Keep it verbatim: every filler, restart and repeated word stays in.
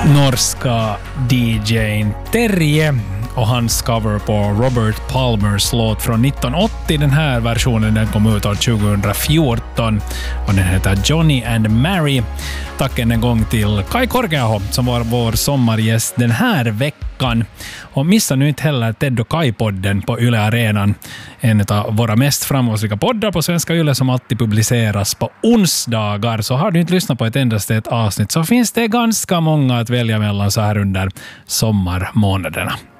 norska D J:n Terje och hans cover på Robert Palmers låt från nittonhundraåttio. Den här versionen den kom ut år tjugohundrafjorton och den heter Johnny and Mary. Tack en gång till Kai Korkeaho som var vår sommargäst den här veckan. Och missa nu inte heller Ted och Kai-podden på Yle Arenan. En av våra mest framgångsrika poddar på Svenska Yle som alltid publiceras på onsdagar. Så har du inte lyssnat på ett endast ett avsnitt så finns det ganska många att välja mellan så här under sommarmånaderna.